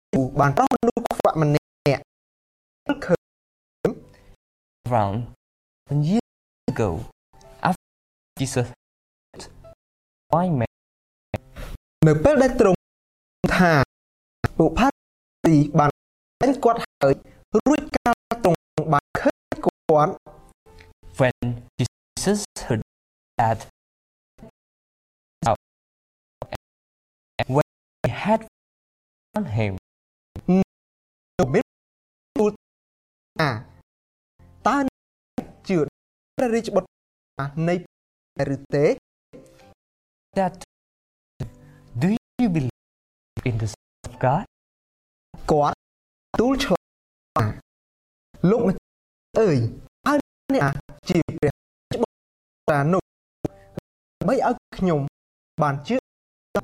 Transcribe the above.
bạn trao nuôi của bạn mình nè khởi Around 1,000 years ago, after Jesus why man នៅពេលដែលទ្រង់ថាពុផាទីបានđánhគាត់ហើយរួចកាលទ្រង់បានឃើញគាត់ when Jesus heard that when he had found him មានទូលថាតើជឿព្រះរាជបុត្រនៃឬទេ that do you believe in the Son of God គាត់ទូលឆ្លើយលោកម្ចាស់អើយហើយអ្នកជាព្រះរាជបុត្រនោះដើម្បីឲ្យខ្ញុំបានជឿ